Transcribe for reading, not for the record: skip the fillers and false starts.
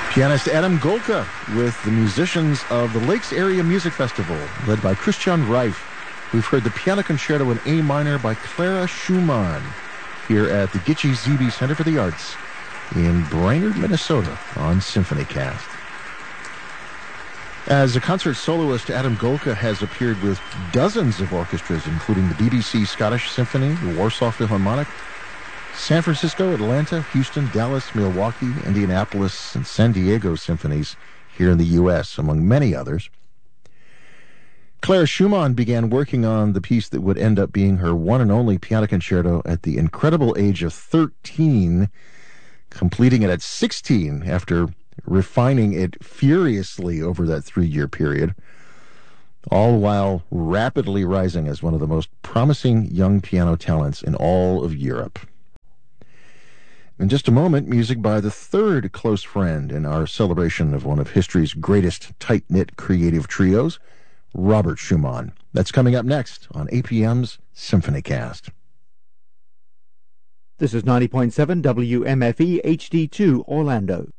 Pianist Adam Golka with the musicians of the Lakes Area Music Festival, led by Christian Reif. We've heard the Piano Concerto in A minor by Clara Schumann here at the Gitche Zebe Center for the Arts in Brainerd, Minnesota on SymphonyCast. As a concert soloist, Adam Golka has appeared with dozens of orchestras, including the BBC Scottish Symphony, the Warsaw Philharmonic, San Francisco, Atlanta, Houston, Dallas, Milwaukee, Indianapolis, and San Diego symphonies here in the U.S., among many others. Clara Schumann began working on the piece that would end up being her one and only piano concerto at the incredible age of 13, completing it at 16 after refining it furiously over that 3-year period, all while rapidly rising as one of the most promising young piano talents in all of Europe. In just a moment, music by the third close friend in our celebration of one of history's greatest tight-knit creative trios, Robert Schumann. That's coming up next on APM's SymphonyCast. This is 90.7 WMFE HD2 Orlando.